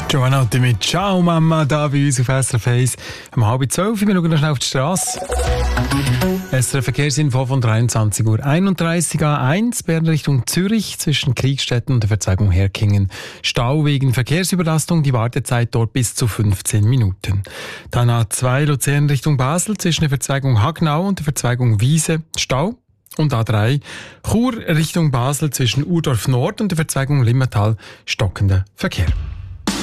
Giovanotti mit «Ciao Mama» da bei uns auf SRF 1. Um 11:30. Wir schauen noch schnell auf die Straße. SRF Verkehrsinfo von 23:31 Uhr. A1 Bern Richtung Zürich zwischen Kriegstetten und der Verzweigung Herkingen. Stau wegen Verkehrsüberlastung, die Wartezeit dort bis zu 15 Minuten. Dann A2 Luzern Richtung Basel zwischen der Verzweigung Hagnau und der Verzweigung Wiese. Stau. Und A3 Chur Richtung Basel zwischen Urdorf Nord und der Verzweigung Limmatal stockender Verkehr.